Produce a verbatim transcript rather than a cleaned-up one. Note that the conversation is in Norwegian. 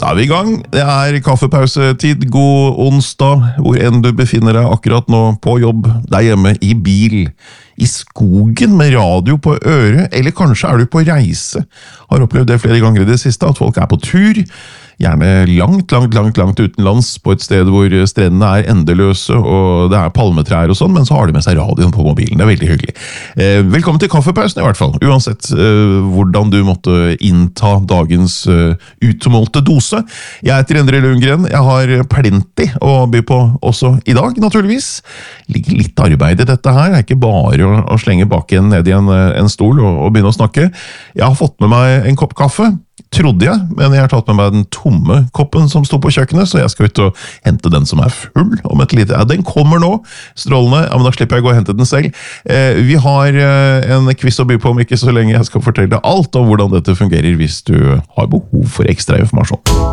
Da er vi i gang. Det er kaffepausetid. God onsdag, hvor enn du befinner deg akkurat nå, på jobb, der hjemme, i bil, i skogen med radio på øret, eller kanskje er du på reise. Har opplevd det flere ganger i det siste, at folk er på tur, gjerne langt, langt, langt, langt utenlands, på et sted hvor strendene er endeløse, og det er palmetrær og sånn, men så har de med seg radioen på mobilen. Det er veldig hyggelig. Eh, velkommen til kaffepausen i hvert fall, uansett eh, hvordan du måtte innta dagens eh, utmålte dose. Jeg heter Endre Lundgren, jeg har plenty å by på også i dag, naturligvis. Ligger litt arbeid i dette her, det er ikke bare å, å slenge baken ned i en, en stol og, og begynne å snakke. Jeg har fått med meg en kopp kaffe, trodde jeg, men jeg har tatt med meg den tomme koppen som sto på kjøkkenet, så jeg skal ut og hente den som er full om et lite... Ja, den kommer nå, strålende, ja, men da slipper jeg å gå og hente den selv. Eh, vi har eh, en quiz å by på om ikke så lenge jeg skal fortelle deg alt om hvordan dette fungerer hvis du har behov for ekstra informasjon.